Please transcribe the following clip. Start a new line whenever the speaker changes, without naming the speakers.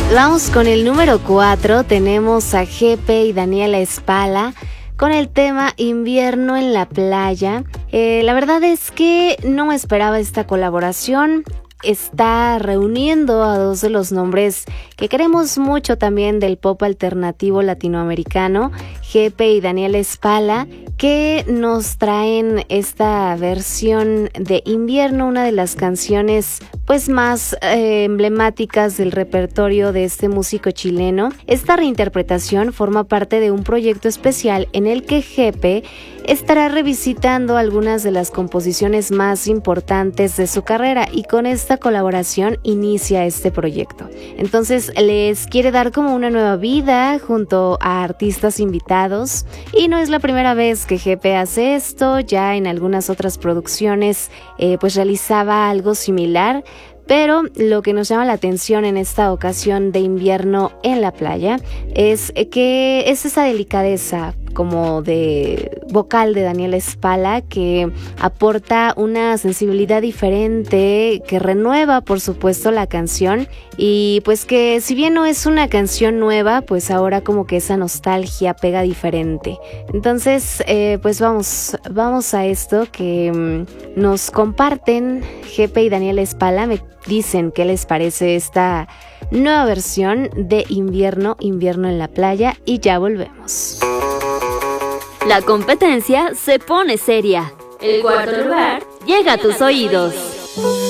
Vamos con el número 4, tenemos a Gepe y Daniela Espala con el tema Invierno en la Playa. La verdad es que no me esperaba esta colaboración. Está reuniendo a dos de los nombres que queremos mucho también del pop alternativo latinoamericano, Gepe y Daniela Espala, que nos traen esta versión de Invierno, una de las canciones pues más emblemáticas del repertorio de este músico chileno. Esta reinterpretación forma parte de un proyecto especial en el que Gepe estará revisitando algunas de las composiciones más importantes de su carrera, y con esta colaboración inicia este proyecto. Entonces les quiere dar como una nueva vida junto a artistas invitados, y no es la primera vez que Gepe hace esto. Ya en algunas otras producciones pues realizaba algo similar, pero lo que nos llama la atención en esta ocasión de Invierno en la Playa es que es esa delicadeza como de vocal de Daniela Espala, que aporta una sensibilidad diferente, que renueva por supuesto la canción, y pues que si bien no es una canción nueva, pues ahora como que esa nostalgia pega diferente. Entonces pues vamos a esto que nos comparten Gepe y Daniela Espala. Me dicen qué les parece esta nueva versión de Invierno en la Playa, y ya volvemos.
La competencia se pone seria. El cuarto lugar llega a tus oídos.